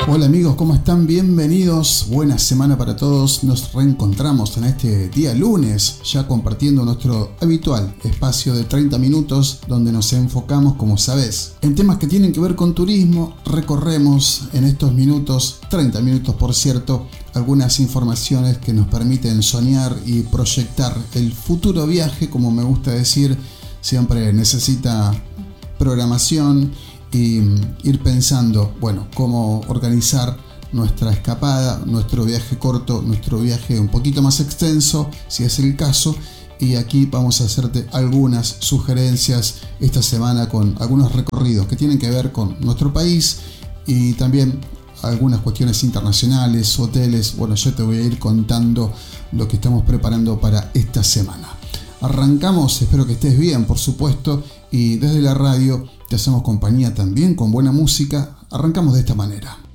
Hola amigos, ¿cómo están? Bienvenidos, buena semana para todos. Nos reencontramos en este día lunes, ya compartiendo nuestro habitual espacio de 30 minutos donde nos enfocamos, como sabés, en temas que tienen que ver con turismo. Recorremos en estos minutos, 30 minutos por cierto, algunas informaciones que nos permiten soñar y proyectar el futuro viaje. Como me gusta decir, siempre necesita programación y ir pensando, bueno, cómo organizar nuestra escapada, nuestro viaje corto, nuestro viaje un poquito más extenso, si es el caso. Y aquí vamos a hacerte algunas sugerencias esta semana con algunos recorridos que tienen que ver con nuestro país y también algunas cuestiones internacionales, hoteles. Bueno, yo te voy a ir contando lo que estamos preparando para esta semana. Arrancamos, espero que estés bien, por supuesto, y desde la radio te hacemos compañía también con buena música. Arrancamos de esta manera.